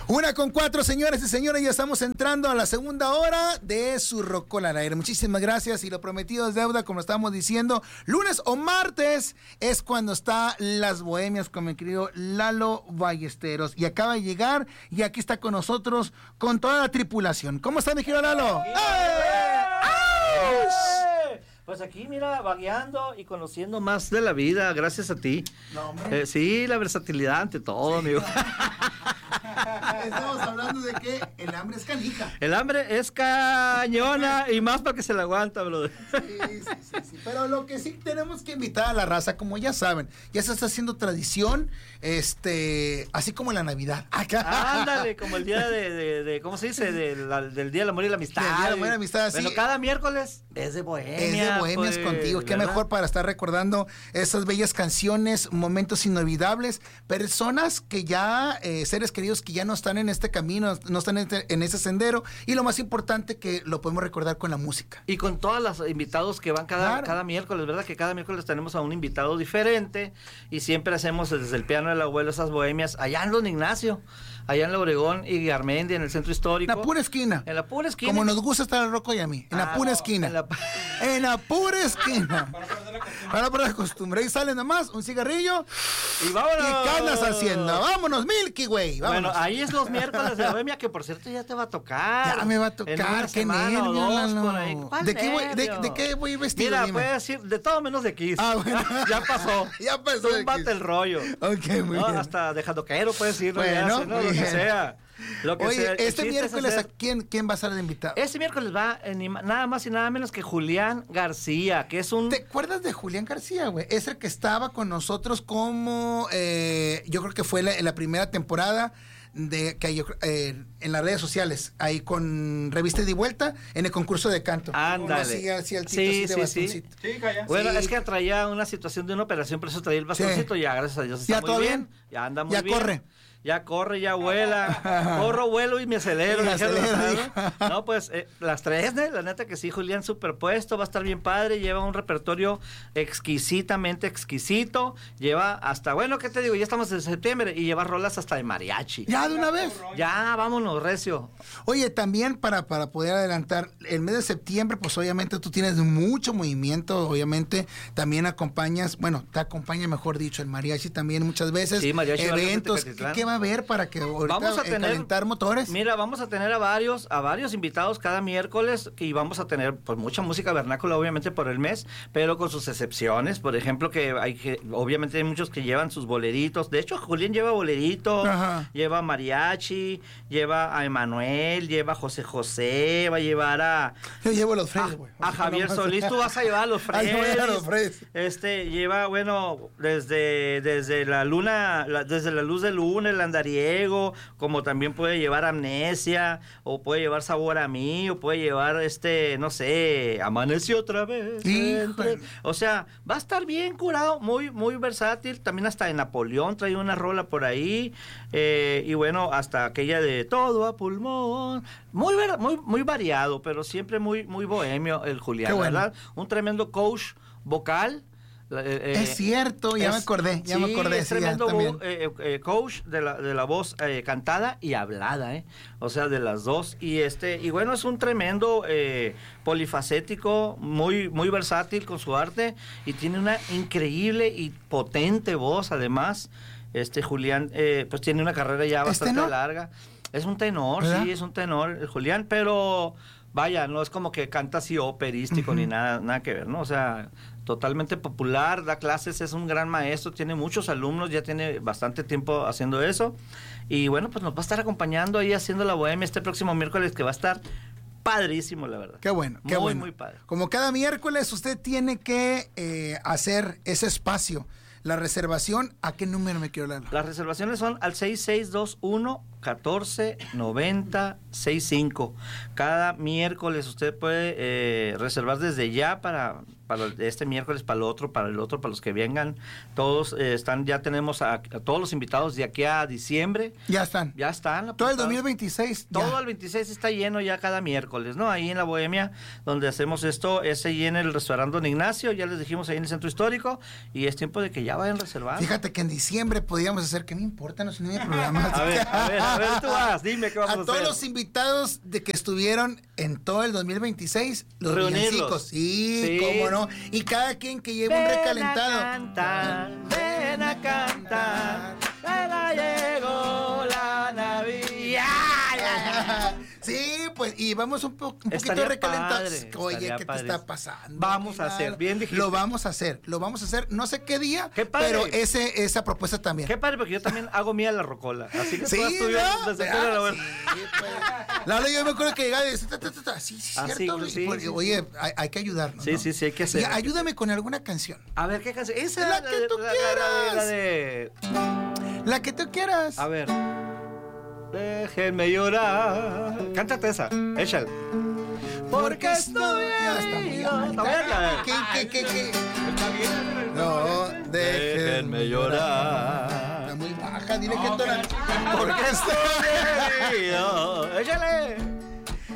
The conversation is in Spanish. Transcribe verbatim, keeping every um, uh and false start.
Una con cuatro, señores y señores, ya estamos entrando a la segunda hora de su Rocola al Aire. Muchísimas gracias y lo prometido es deuda, como estábamos diciendo. Lunes o martes es cuando está Las Bohemias con mi querido Lalo Ballesteros. Y acaba de llegar y aquí está con nosotros con toda la tripulación. ¿Cómo está mi querido Lalo? ¡Eh! Pues aquí, mira, vagueando y conociendo más de la vida, gracias a ti. No, hombre. Eh, sí, la versatilidad ante todo, sí, amigo. Estamos hablando de que el hambre es canija. El hambre es cañona y más para que se la aguanta, brother. Sí, sí, sí, sí. Pero lo que sí tenemos que invitar a la raza, como ya saben, ya se está haciendo tradición, este, así como la Navidad. Acá. Ándale, como el día de, de, de ¿cómo se dice? De la, del Día del Amor y la Amistad. Del Día del Amor y la Amistad, Bueno, sí. cada miércoles es de Bohemia. Es de Bohemias pues, contigo. Qué ¿verdad? Mejor para estar recordando esas bellas canciones, momentos inolvidables, personas que ya, eh, seres queridos que ya no están en este camino, no están en, este, en ese sendero, y lo más importante que lo podemos recordar con la música. Y con todos los invitados que van cada, claro. cada miércoles, ¿verdad? Que cada miércoles tenemos a un invitado diferente y siempre hacemos desde el piano del abuelo esas bohemias allá en Don Ignacio, allá en la Obregón y Garmendia, en el centro histórico. En la pura esquina. En la pura esquina. Como nos gusta estar al Rocco y a mí. En ah, la pura no, esquina. En la, en la pura esquina. Para perder la costumbre. Para perder la costumbre. Ahí sale nomás un cigarrillo. Y vámonos. ¿Y qué andas haciendo? Vámonos, Milky Way. Vámonos. Bueno, ahí es los miércoles de Bohemia, que por cierto ya te va a tocar. Ya me va a tocar. Qué nervio, no. ¿De qué, voy, de, ¿De qué voy vestido? Mira, dime? puedes decir de todo menos de Kiss. Ah, bueno. Ya pasó. Ya pasó. Túmbate el rollo. Ok, muy no, bien. Hasta dejando caer, puedes ir. Bueno, ya, ¿no? Lo que sea. Lo que Oye, sea, este miércoles, hacer... ¿a quién, quién va a ser de invitado? Este miércoles va eh, ni, nada más y nada menos que Julián García, que es un... ¿Te acuerdas de Julián García, güey? Es el que estaba con nosotros como, eh, yo creo que fue la, la primera temporada de que hay, eh, en las redes sociales, ahí con Revista de Vuelta, en el concurso de canto. Ándale. Así, así el tito, sí, así de sí, sí. sí. Bueno, sí. es que traía una situación de una operación, por eso traía el bastoncito, sí. Ya, gracias a Dios, está ¿Ya muy todo bien? bien? Ya anda muy ya bien. Ya corre. Ya corre, ya vuela, corro, vuelo y me acelero. Me acelero no, pues eh, las tres, ¿eh? La neta que sí, Julián superpuesto, va a estar bien padre, lleva un repertorio exquisitamente exquisito, lleva hasta, bueno, ¿qué te digo? Ya estamos en septiembre y lleva rolas hasta de mariachi. ¿Ya de una vez? Ya, vámonos, recio. Oye, también para, para poder adelantar, el mes de septiembre, pues obviamente tú tienes mucho movimiento, obviamente también acompañas, bueno, te acompaña, mejor dicho, el mariachi también muchas veces. Sí, mariachi. Eventos, ¿qué va a haber para que ahorita vamos a tener, calentar motores? Mira, vamos a tener a varios, a varios invitados cada miércoles y vamos a tener pues mucha música vernácula obviamente por el mes, pero con sus excepciones, por ejemplo que hay que, obviamente hay muchos que llevan sus boleritos, de hecho Julián lleva bolerito, Ajá. lleva mariachi, lleva a Emanuel, lleva a José José, va a llevar a... Yo llevo los Freyes, güey. A, a Javier Solís, tú vas a llevar a los Freyes. a los Freyes. Este, lleva, bueno, desde, desde la luna, la, desde la luz de luna, el andariego, como también puede llevar Amnesia, o puede llevar Sabor a mí, o puede llevar este, no sé, Amaneció otra vez. Entre... O sea, va a estar bien curado, muy, muy versátil, también hasta de Napoleón trae una rola por ahí, eh, y bueno, hasta aquella de Todo a pulmón, muy, muy, muy variado, pero siempre muy, muy bohemio el Julián, bueno. ¿verdad? Un tremendo coach vocal. Eh, es cierto, ya es, me acordé, ya sí, me acordé. Es tremendo bo, eh, eh, coach de la, de la voz eh, cantada y hablada, eh, o sea, de las dos. Y este y bueno, es un tremendo eh, polifacético, muy muy versátil con su arte y tiene una increíble y potente voz, además. Este Julián, eh, pues tiene una carrera ya bastante ¿Es larga. Es un tenor, ¿verdad? Sí, es un tenor, el Julián, pero vaya, no es como que canta así operístico uh-huh. ni nada, nada que ver, ¿no? O sea, totalmente popular, da clases, es un gran maestro, tiene muchos alumnos, ya tiene bastante tiempo haciendo eso. Y bueno, pues nos va a estar acompañando ahí haciendo la bohemia este próximo miércoles, que va a estar padrísimo, la verdad. Qué bueno, qué muy, bueno. Muy padre. Como cada miércoles usted tiene que eh, hacer ese espacio. La reservación, ¿a qué número me quiero dar? Las reservaciones son al seis seis dos uno, catorce noventa sesenta y cinco. Cada miércoles usted puede eh, reservar desde ya para para este miércoles, para el otro, para el otro, para los que vengan. Todos eh, están, ya tenemos a, a todos los invitados de aquí a diciembre. Ya están. Ya están. Todo el dos mil veintiséis. Todo ya. el veintiséis está lleno ya cada miércoles, ¿no? Ahí en la Bohemia, donde hacemos esto, es ahí en el restaurante Don Ignacio, ya les dijimos ahí en el centro histórico, y es tiempo de que ya vayan reservando. Fíjate que en diciembre podíamos hacer, que no importa, no sé ni mi programa. A ver, a ver, a ver, tú vas, dime qué vamos a, a hacer. todos los invitados de que estuvieron en todo el dos mil veintiséis, los Reunirlos. villancicos, sí, Sí. cómo no, y cada quien que lleve un Ven recalentado. a cantar, ven a cantar, ya llegó la Navidad. Sí, pues, y vamos un, po un poquito Estaría recalentados. padre, Oye, estaría ¿qué padre. te está pasando? Vamos a hacer, bien dijiste. Lo vamos a hacer, lo vamos a hacer, no sé qué día, Qué padre. pero ese, esa propuesta también. Qué padre, porque yo también hago mía la rocola. Así que Sí, todas tuvieron ¿no? desde Ah, fuera la sí, pues. Lalo, yo me acuerdo que llegaba y decía, ta, ta, ta, ta, sí, sí, Ah, cierto. sí, Y sí, pues, sí, oye, hay, hay que ayudarnos, Sí, ¿no? sí, sí, hay que hacer. Y ayúdame con alguna canción. A ver, ¿qué canción? Esa La que tú la, quieras. La de... La que tú quieras. A ver. Déjenme llorar. Cántate esa, échale. Porque estoy Ya está muy herido. alta. Está bien, ¿Qué, qué, qué, qué? Está bien. No, déjenme llorar. Está muy baja, dile que tono. Porque estoy herido. Échale.